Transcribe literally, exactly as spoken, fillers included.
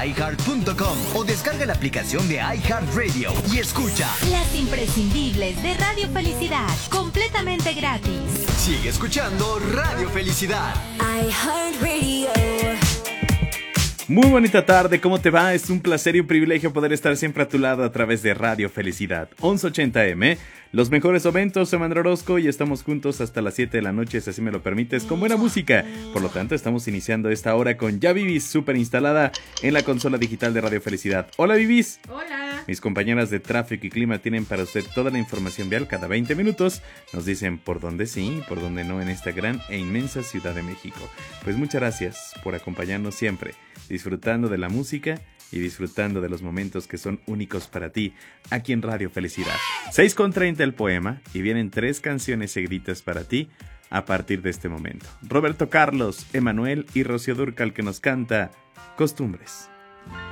i heart punto com o descarga la aplicación de iHeartRadio y escucha las imprescindibles de Radio Felicidad, completamente gratis. Sigue escuchando Radio Felicidad. iHeartRadio. Muy bonita tarde, ¿cómo te va? Es un placer y un privilegio poder estar siempre a tu lado a través de Radio Felicidad once ochenta eme. Los mejores momentos, soy Manuel Orozco y estamos juntos hasta las siete de la noche, si así me lo permites, con buena música. Por lo tanto, estamos iniciando esta hora con Ya Vivis, súper instalada en la consola digital de Radio Felicidad. Hola, Vivis. Hola. Mis compañeras de tráfico y clima tienen para usted toda la información vial cada veinte minutos. Nos dicen por dónde sí y por dónde no en esta gran e inmensa Ciudad de México. Pues muchas gracias por acompañarnos siempre, disfrutando de la música y disfrutando de los momentos que son únicos para ti, aquí en Radio Felicidad. seis con treinta el poema y vienen tres canciones seguiditas para ti a partir de este momento. Roberto Carlos, Emanuel y Rocío Dúrcal que nos canta Costumbres.